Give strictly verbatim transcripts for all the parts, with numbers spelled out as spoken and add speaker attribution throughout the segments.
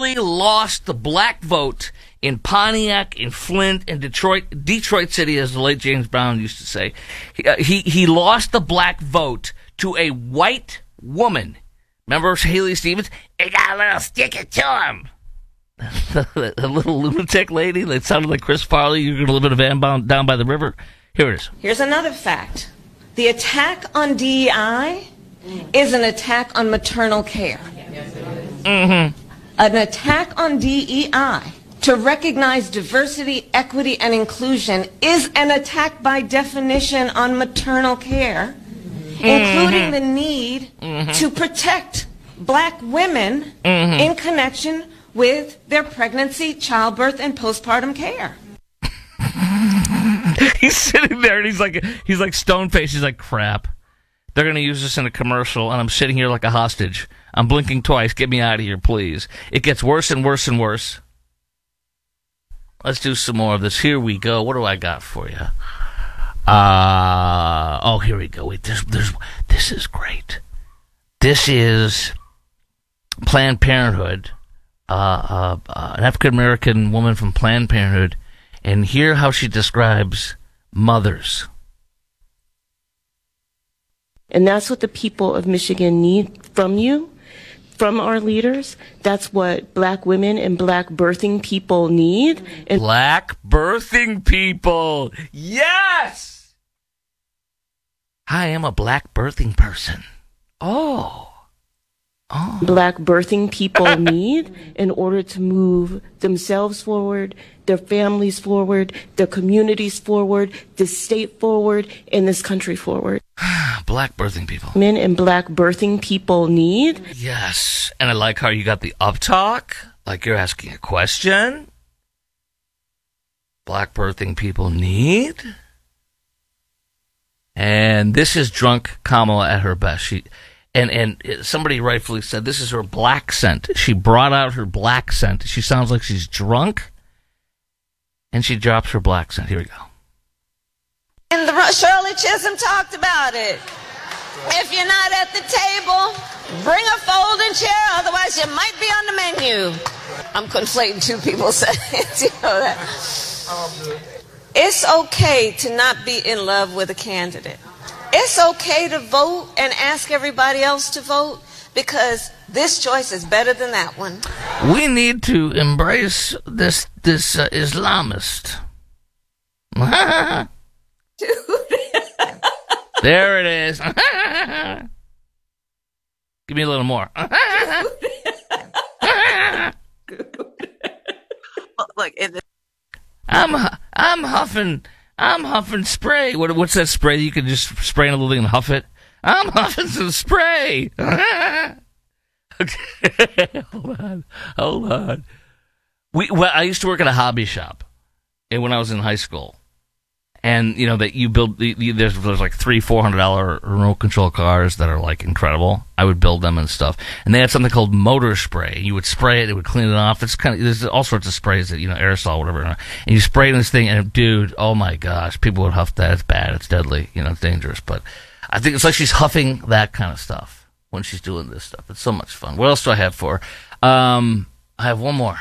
Speaker 1: literally lost the black vote in Pontiac, in Flint, in Detroit, Detroit City, as the late James Brown used to say. He, uh, he, he lost the black vote to a white woman. Remember Haley Stevens? He got a little sticky to him. A little lunatic lady that sounded like Chris Farley. You're going to live in a van bound down by the river. Here it is.
Speaker 2: Here's another fact. The attack on D E I is an attack on maternal care.
Speaker 1: Mm-hmm.
Speaker 2: An attack on D E I to recognize diversity, equity, and inclusion is an attack by definition on maternal care, mm-hmm. including the need mm-hmm. to protect black women mm-hmm. in connection with their pregnancy, childbirth, and postpartum care.
Speaker 1: He's sitting there and he's like, he's like stone-faced. He's like, crap. They're going to use this in a commercial, and I'm sitting here like a hostage. I'm blinking twice. Get me out of here, please. It gets worse and worse and worse. Let's do some more of this. Here we go. What do I got for you? Uh, oh, here we go. Wait, there's, there's, this is great. This is Planned Parenthood. Uh, uh, uh, an African-American woman from Planned Parenthood, and hear how she describes mothers.
Speaker 3: And that's what the people of Michigan need from you, from our leaders. That's what black women and black birthing people need. And
Speaker 1: black birthing people! Yes! I am a black birthing person. Oh. Oh.
Speaker 3: Black birthing people need in order to move themselves forward, their families forward, their communities forward, this state forward, and this country forward.
Speaker 1: Black birthing people.
Speaker 3: Men and black birthing people need.
Speaker 1: Yes. And I like how you got the uptalk, like you're asking a question. Black birthing people need. And this is drunk Kamala at her best. She... And and somebody rightfully said this is her black scent. She brought out her black scent. She sounds like she's drunk, and she drops her black scent. Here we go.
Speaker 2: And the Shirley Chisholm talked about it. If you're not at the table, bring a folding chair. Otherwise, you might be on the menu. I'm conflating two people's sentences. You know that. It's okay to not be in love with a candidate. It's okay to vote and ask everybody else to vote because this choice is better than that one.
Speaker 1: We need to embrace this this uh, Islamist. There it is. Give me a little more.
Speaker 2: Look, it,
Speaker 1: I'm I'm huffing. I'm huffing spray. What, what's that spray you can just spray in a little thing and huff it? I'm huffing some spray. Okay, hold on, hold on. We, well, I used to work at a hobby shop, and when I was in high school, and you know that you build you, there's there's like three four hundred dollar remote control cars that are like incredible. I would build them and stuff, and they had something called motor spray. You would spray it, it would clean it off. It's kind of there's all sorts of sprays that you know aerosol whatever, and you spray it in this thing, and dude, oh my gosh, people would huff that. It's bad. It's deadly. You know, it's dangerous. But I think it's like she's huffing that kind of stuff when she's doing this stuff. It's so much fun. What else do I have for her? Um, I have one more.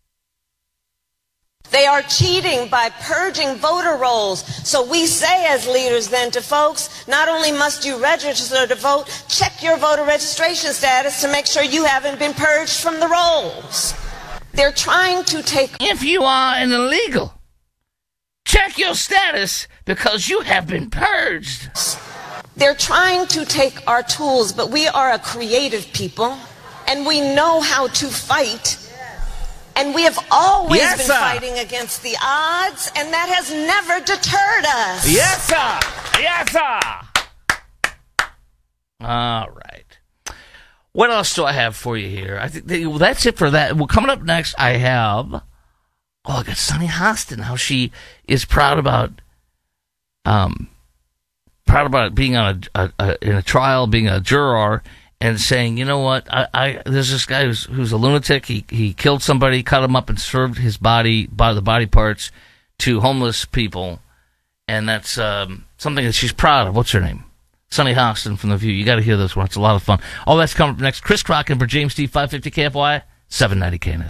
Speaker 2: They are cheating by purging voter rolls. So we say as leaders then to folks, not only must you register to vote, check your voter registration status to make sure you haven't been purged from the rolls. They're trying to take...
Speaker 1: If you are an illegal, check your status because you have been purged.
Speaker 2: They're trying to take our tools, but we are a creative people, and we know how to fight. And we have always
Speaker 1: yes,
Speaker 2: been
Speaker 1: sir.
Speaker 2: fighting against the odds, and that has never deterred us.
Speaker 1: Yes, sir. Yes, sir. All right. What else do I have for you here? I think that, well, that's it for that. Well, coming up next, I have. Oh, I got Sunny Hostin. How she is proud about, um, proud about being on a, a, a in a trial, being a juror. And saying, you know what, I, I there's this guy who's who's a lunatic. He he killed somebody, cut him up, and served his body, by the body parts, to homeless people, and that's um, something that she's proud of. What's her name? Sunny Hostin from The View. You got to hear this one. It's a lot of fun. All that's coming up next. Chris Crocker for James T. five fifty K F Y, seven ninety K N S.